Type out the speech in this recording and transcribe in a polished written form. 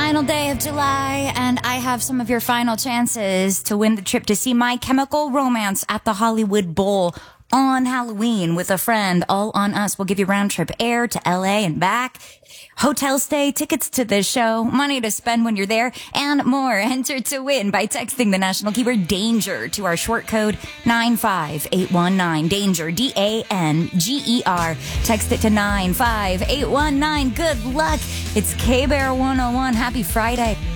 Final day of July, and I have some of your final chances to win the trip to see My Chemical Romance at the Hollywood Bowl on Halloween with a friend. All on us. We'll give you round trip air to LA and back, hotel stay, tickets to the show, money to spend when you're there, and more. Enter to win by texting the national keyword DANGER to our short code 95819. DANGER, DANGER. Text it to 95819. Good luck. It's K-Bear 101. Happy Friday.